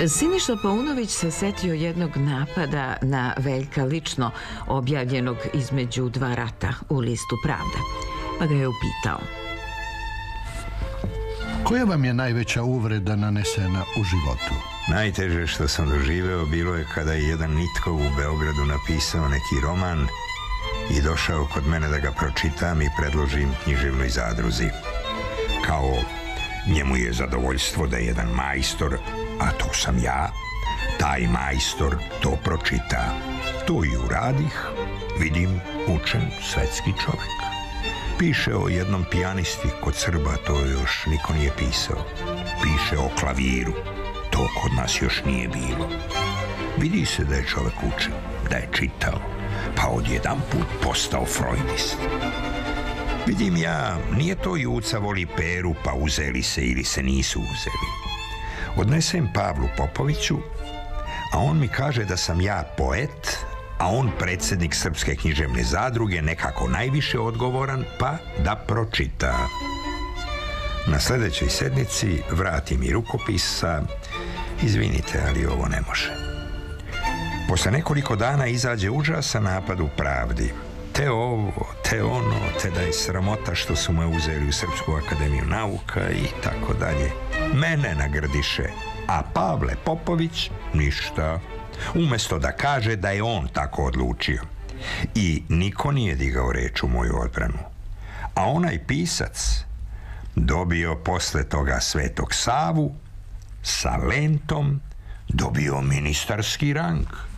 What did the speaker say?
Siniša Paunović se setio jednog napada na Veljka lično, objavljenog između dva rata u listu Pravda, pa ga je upitao: koja vam je najveća uvreda nanesena u životu? Najteže što sam doživeo bilo je kada je jedan Nitkov u Beogradu napisao neki roman i došao kod mene da ga pročitam i predložim književnoj zadruzi. Kao njemu je zadovoljstvo da je jedan majstor, a to sam ja, taj majstor to pročita. To i uradih, vidim, učen svetski čovjek. Piše o jednom pijanisti kod Srba, to još niko nije pisao. Piše o klaviru, to kod nas još nije bilo. Vidi se da je čovjek učen, da je čitao, pa odjedanput postao freudist. Vidim ja, nije to Juca voli Peru, pa uzeli se ili se nisu uzeli. Odnesem Pavlu Popoviću, a on mi kaže da sam ja poet, a on predsjednik Srpske književne zadruge, nekako najviše odgovoran, pa da pročita. Na sljedećoj sednici vrati mi rukopis sa: izvinite, ali ovo ne može. Posle nekoliko dana izađe užasan napad u Pravdi. Te ovo, te ono, te da je sramota što su me uzeli u Srpsku akademiju nauka i tako dalje. Mene nagrdiše, a Pavle Popović ništa. Umjesto da kaže da je on tako odlučio. I niko nije digao reč u moju odbranu. A onaj pisac dobio posle toga Svetog Savu, sa lentom dobio ministarski rang.